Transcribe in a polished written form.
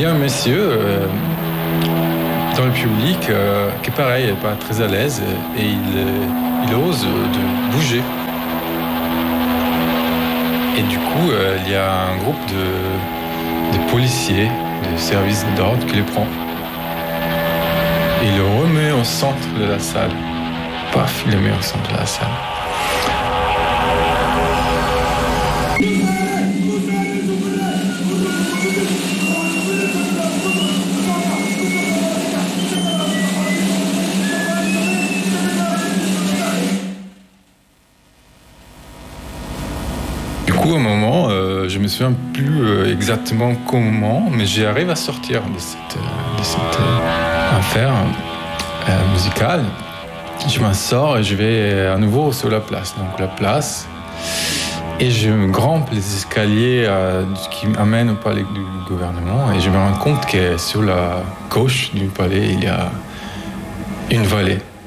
y a un monsieur dans le public qui est pareil, n'est pas très à l'aise et il ose de bouger. Et du coup, il y a un groupe de policiers, de services d'ordre qui le prend. Et il le remet au centre de la salle. Paf, il le met au centre de la salle. Du coup, à un moment, je me souviens plus exactement comment, mais j'arrive à sortir de cette affaire musicale. Je m'en sors et je vais à nouveau sur la place. Donc la place, et je grimpe les escaliers qui m'amènent au palais du gouvernement, et je me rends compte que sur la gauche du palais, il y a une vallée.